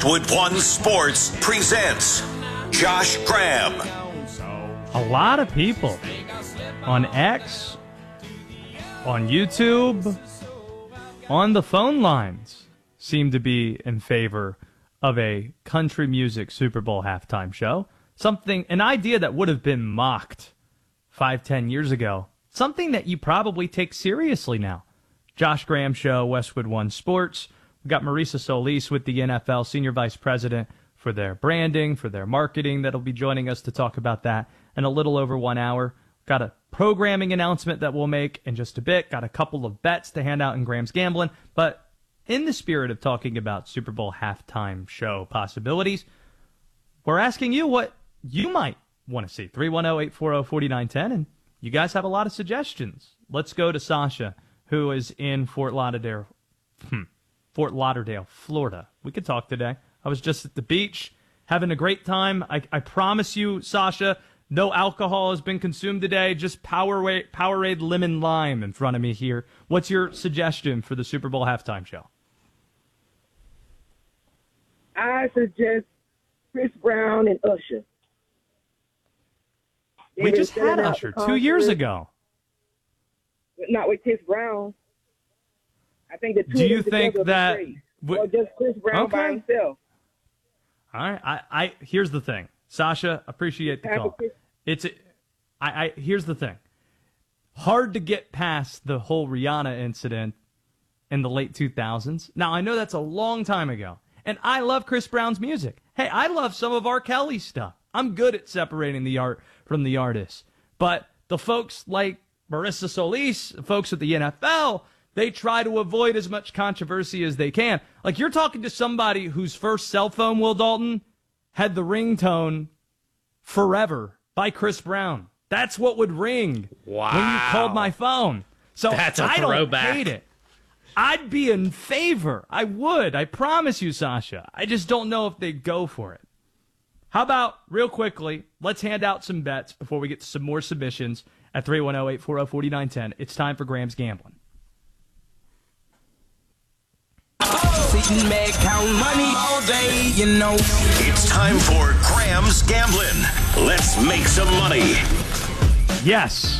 Westwood One Sports presents Josh Graham. A lot of people on X, on YouTube, on the phone lines seem to be in favor of a country music Super Bowl halftime show. An idea that would have been mocked 5-10 years ago. Something that you probably take seriously now. Josh Graham Show, Westwood One Sports. We've got Marisa Solis with the NFL, Senior Vice President for their branding, for their marketing, that'll be joining us to talk about that in a little over 1 hour. Got a programming announcement that we'll make in just a bit. Got a couple of bets to hand out in Graham's Gambling. But in the spirit of talking about Super Bowl halftime show possibilities, we're asking you what you might want to see. 310-840-4910, and you guys have a lot of suggestions. Let's go to Sasha, who is in Fort Lauderdale, Florida. We could talk today. I was just at the beach having a great time. I promise you, Sasha, no alcohol has been consumed today. Just Powerade Lemon Lime in front of me here. What's your suggestion for the Super Bowl halftime show? I suggest Chris Brown and Usher. We just had Usher 2 years ago. Not with Chris Brown. I think the two. Do you think that? Or just Chris Brown by himself? All right. Here's the thing, Sasha. Appreciate the call. Here's the thing. Hard to get past the whole Rihanna incident in the late 2000s. Now I know that's a long time ago, and I love Chris Brown's music. Hey, I love some of R. Kelly's stuff. I'm good at separating the art from the artist. But the folks like Marisa Solis, folks at the NFL, they try to avoid as much controversy as they can. Like, you're talking to somebody whose first cell phone, Will Dalton, had the ringtone Forever by Chris Brown. That's what would ring when you called my phone. So That's a I don't throwback. hate it. I'd be in favor. I would. I promise you, Sasha. I just don't know if they'd go for it. How about, real quickly, let's hand out some bets before we get to some more submissions at 310-840-4910. It's time for Graham's Gambling. Sitting back, count money all day, you know. It's time for Graham's Gambling. Let's make some money. Yes.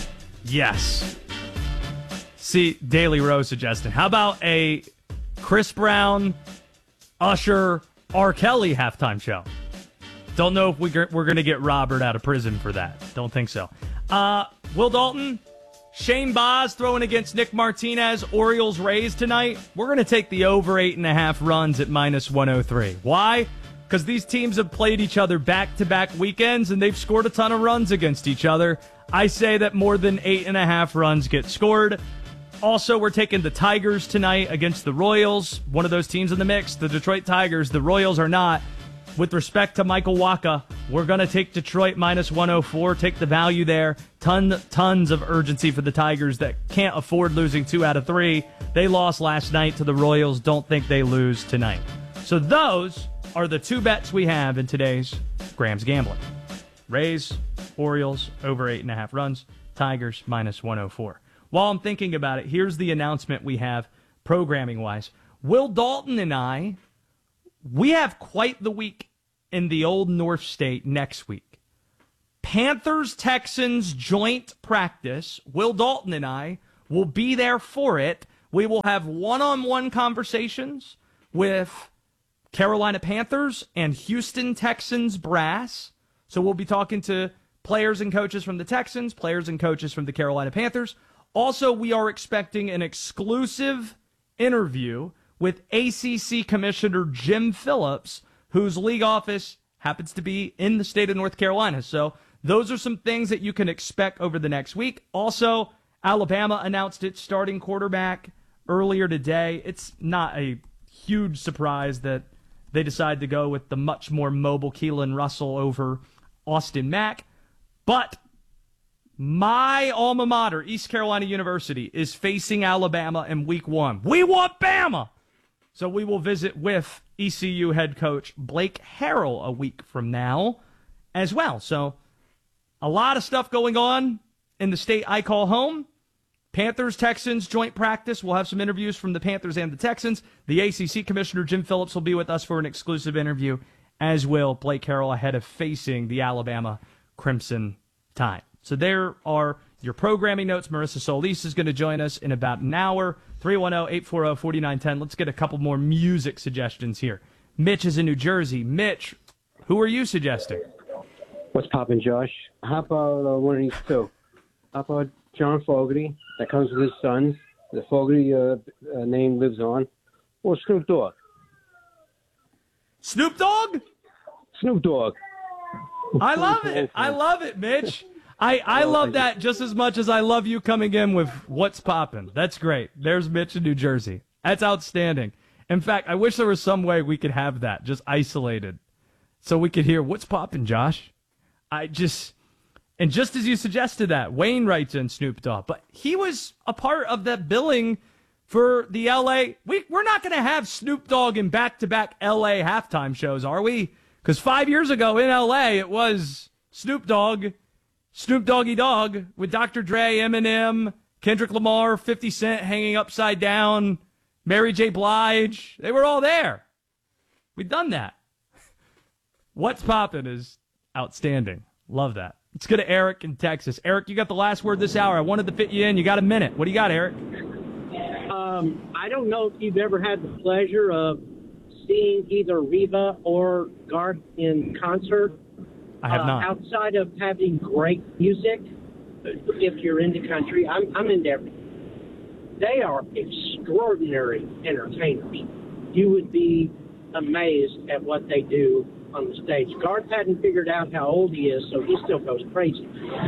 See, Daily Rose suggesting, how about a Chris Brown, Usher, R. Kelly halftime show? Don't know if we're going to get Robert out of prison for that. Don't think so. Will Dalton, Shane Baz throwing against Nick Martinez, Orioles-Rays tonight. We're going to take the over 8.5 runs at -103. Why? Because these teams have played each other back-to-back weekends, and they've scored a ton of runs against each other. I say that more than 8.5 runs get scored. Also, we're taking the Tigers tonight against the Royals. One of those teams in the mix, the Detroit Tigers. The Royals are not. With respect to Michael Wacha, we're going to take Detroit -104, take the value there. Tons of urgency for the Tigers that can't afford losing 2 out of 3. They lost last night to the Royals. Don't think they lose tonight. So those are the 2 bets we have in today's Graham's Gambling. Rays, Orioles, over 8.5 runs. Tigers, -104. While I'm thinking about it, here's the announcement we have programming-wise. Will Dalton and I, we have quite the week in the Old North State next week. Panthers-Texans joint practice. Will Dalton and I will be there for it. We will have one-on-one conversations with Carolina Panthers and Houston Texans brass. So we'll be talking to players and coaches from the Texans, players and coaches from the Carolina Panthers. Also, we are expecting an exclusive interview with ACC Commissioner Jim Phillips, whose league office happens to be in the state of North Carolina. So those are some things that you can expect over the next week. Also, Alabama announced its starting quarterback earlier today. It's not a huge surprise that they decided to go with the much more mobile Keelan Russell over Austin Mack. But my alma mater, East Carolina University, is facing Alabama in week 1. We want Bama! So we will visit with ECU head coach Blake Harrell a week from now as well. So a lot of stuff going on in the state I call home. Panthers-Texans joint practice. We'll have some interviews from the Panthers and the Texans. The ACC Commissioner Jim Phillips will be with us for an exclusive interview, as will Blake Harrell ahead of facing the Alabama Crimson Tide. So there are your programming notes. Marissa Solis is going to join us in about an hour. 310-840-4910. Let's get a couple more music suggestions here. Mitch is in New Jersey. Mitch, who are you suggesting? What's poppin', Josh? How about one of these two? How about John Fogerty, that comes with his sons? The Fogerty name lives on. Or Snoop Dogg? Snoop Dogg? Snoop Dogg. I love it. I love it, Mitch. I love that just as much as I love you coming in with what's poppin'. That's great. There's Mitch in New Jersey. That's outstanding. In fact, I wish there was some way we could have that just isolated so we could hear what's poppin', Josh. And just as you suggested that, Wayne writes in Snoop Dogg, but he was a part of that billing for the L.A. We're not going to have Snoop Dogg in back-to-back L.A. halftime shows, are we? Because 5 years ago in L.A., it was Snoop Doggy Dogg with Dr. Dre, Eminem, Kendrick Lamar, 50 Cent hanging upside down, Mary J. Blige. They were all there. We've done that. What's poppin' is outstanding. Love that. Let's go to Eric in Texas. Eric, you got the last word this hour. I wanted to fit you in. You got a minute. What do you got, Eric? I don't know if you've ever had the pleasure of seeing either Reba or Garth in concert. I have not. Outside of having great music, if you're into country, I'm into everything. They are extraordinary entertainers. You would be amazed at what they do on the stage. Garth hadn't figured out how old he is, so he still goes crazy.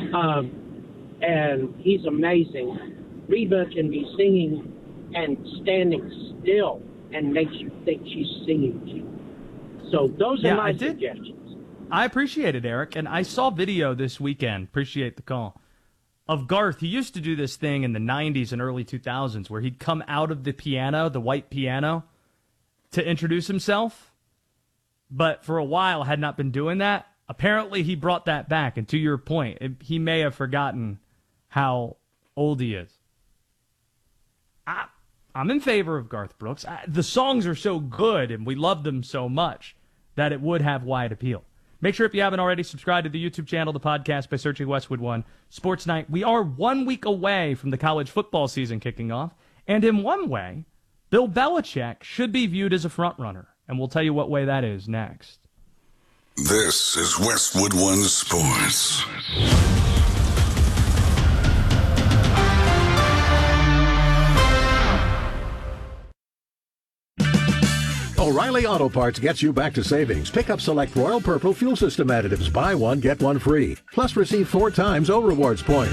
And he's amazing. Reba can be singing and standing still and makes you think she's singing to you. So those are my suggestions. I appreciate it, Eric. And I saw video this weekend, appreciate the call, of Garth. He used to do this thing in the 90s and early 2000s where he'd come out of the piano, the white piano, to introduce himself. But for a while had not been doing that. Apparently he brought that back. And to your point, he may have forgotten how old he is. I'm in favor of Garth Brooks. The songs are so good and we love them so much that it would have wide appeal. Make sure if you haven't already, subscribe to the YouTube channel, the podcast, by searching Westwood One Sports Night. We are 1 week away from the college football season kicking off. And in one way, Bill Belichick should be viewed as a front-runner. And we'll tell you what way that is next. This is Westwood One Sports. O'Reilly Auto Parts gets you back to savings. Pick up select Royal Purple fuel system additives. Buy one, get one free. Plus, receive 4 times O Rewards points.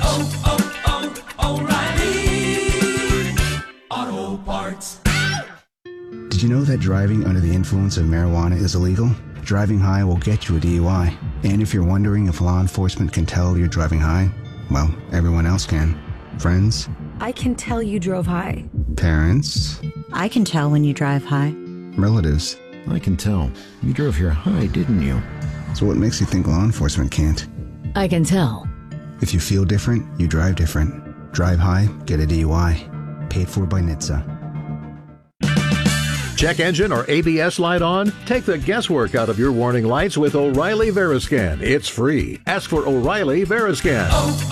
O'Reilly Auto Parts. Did you know that driving under the influence of marijuana is illegal? Driving high will get you a DUI. And if you're wondering if law enforcement can tell you're driving high, well, everyone else can. Friends? I can tell you drove high. Parents? I can tell when you drive high. Relatives? I can tell. You drove here high, didn't you? So what makes you think law enforcement can't? I can tell. If you feel different, you drive different. Drive high, get a DUI. Paid for by NHTSA. Check engine or ABS light on? Take the guesswork out of your warning lights with O'Reilly Veriscan. It's free. Ask for O'Reilly Veriscan.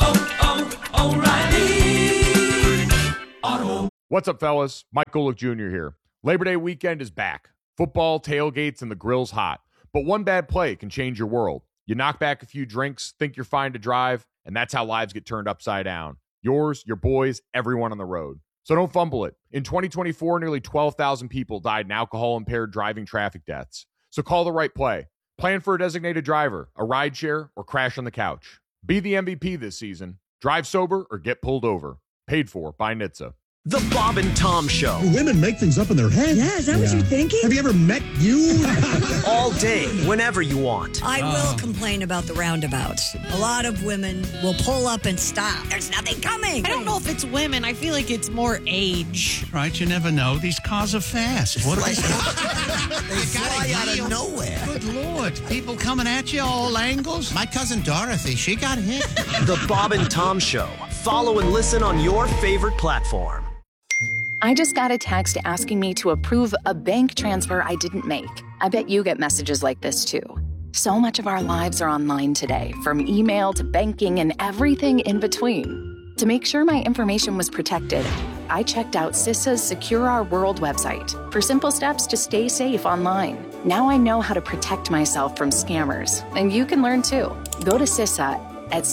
O'Reilly Auto. What's up, fellas? Mike Golick Jr. here. Labor Day weekend is back. Football, tailgates, and the grill's hot. But one bad play can change your world. You knock back a few drinks, think you're fine to drive, and that's how lives get turned upside down. Yours, your boys, everyone on the road. So don't fumble it. In 2024, nearly 12,000 people died in alcohol-impaired driving traffic deaths. So call the right play. Plan for a designated driver, a rideshare, or crash on the couch. Be the MVP this season. Drive sober or get pulled over. Paid for by NHTSA. The Bob and Tom Show. Women make things up in their head. Yeah, is that what you're thinking? Have you ever met you? All day, whenever you want. I will complain about the roundabouts. A lot of women will pull up and stop. There's nothing coming. I don't know if it's women. I feel like it's more age. Right, you never know. These cars are fast. What They fly out of nowhere. Good Lord. People coming at you all angles. My cousin Dorothy, she got hit. The Bob and Tom Show. Follow and listen on your favorite platform. I just got a text asking me to approve a bank transfer I didn't make. I bet you get messages like this too. So much of our lives are online today, from email to banking and everything in between. To make sure my information was protected, I checked out CISA's Secure Our World website for simple steps to stay safe online. Now I know how to protect myself from scammers, and you can learn too. Go to CISA at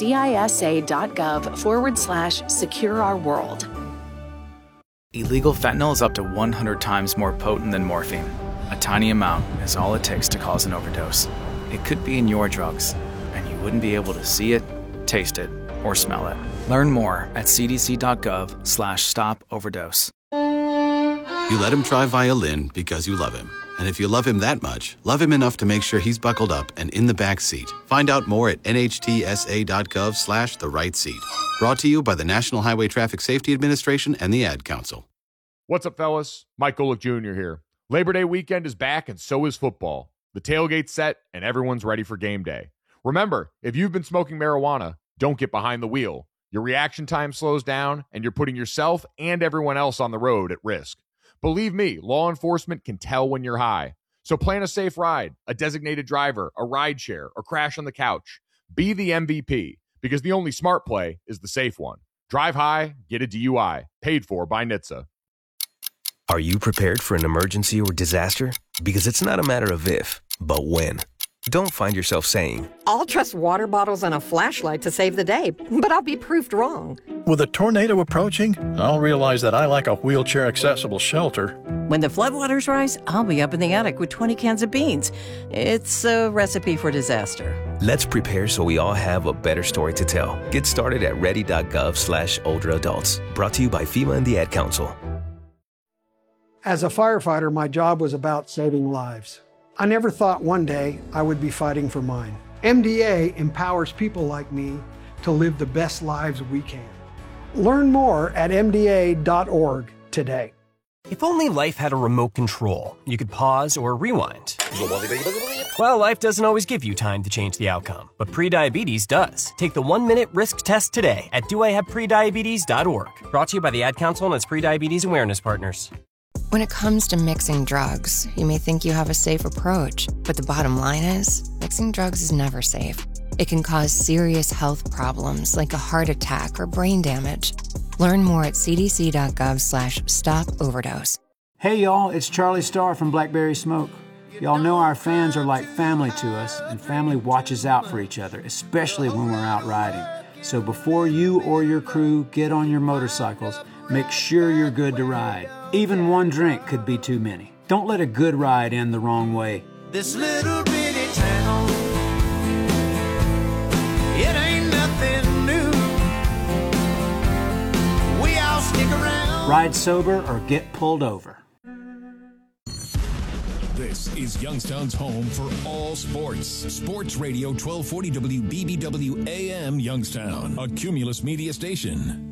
cisa.gov/secure-our-world. Illegal fentanyl is up to 100 times more potent than morphine. A tiny amount is all it takes to cause an overdose. It could be in your drugs, and you wouldn't be able to see it, taste it, or smell it. Learn more at cdc.gov/stop-overdose. You let him try violin because you love him. And if you love him that much, love him enough to make sure he's buckled up and in the back seat. Find out more at nhtsa.gov/the-right-seat. Brought to you by the National Highway Traffic Safety Administration and the Ad Council. What's up, fellas? Mike Golick Jr. here. Labor Day weekend is back, and so is football. The tailgate's set, and everyone's ready for game day. Remember, if you've been smoking marijuana, don't get behind the wheel. Your reaction time slows down, and you're putting yourself and everyone else on the road at risk. Believe me, law enforcement can tell when you're high. So plan a safe ride, a designated driver, a ride share, or crash on the couch. Be the MVP, because the only smart play is the safe one. Drive high, get a DUI. Paid for by NHTSA. Are you prepared for an emergency or disaster? Because it's not a matter of if, but when. Don't find yourself saying, I'll trust water bottles and a flashlight to save the day, but I'll be proved wrong. With a tornado approaching, I'll realize that I like a wheelchair-accessible shelter. When the floodwaters rise, I'll be up in the attic with 20 cans of beans. It's a recipe for disaster. Let's prepare so we all have a better story to tell. Get started at ready.gov/older adults. Brought to you by FEMA and the Ad Council. As a firefighter, my job was about saving lives. I never thought one day I would be fighting for mine. MDA empowers people like me to live the best lives we can. Learn more at MDA.org today. If only life had a remote control, you could pause or rewind. Well, life doesn't always give you time to change the outcome, but prediabetes does. Take the 1-minute risk test today at doihaveprediabetes.org. Brought to you by the Ad Council and its prediabetes awareness partners. When it comes to mixing drugs, you may think you have a safe approach, but the bottom line is, mixing drugs is never safe. It can cause serious health problems like a heart attack or brain damage. Learn more at cdc.gov/stop-overdose. Hey y'all, it's Charlie Starr from Blackberry Smoke. Y'all know our fans are like family to us, and family watches out for each other, especially when we're out riding. So before you or your crew get on your motorcycles, make sure you're good to ride. Even one drink could be too many. Don't let a good ride end the wrong way. This little bitty town, it ain't nothing new. We all stick around. Ride sober or get pulled over. This is Youngstown's home for all sports. Sports Radio 1240 WBBW AM Youngstown, a Cumulus Media station.